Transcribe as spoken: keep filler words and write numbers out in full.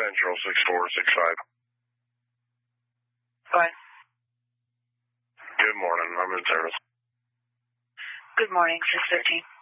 Central, six four six five. Fine. Good morning. I'm in service. Good morning, six thirteen.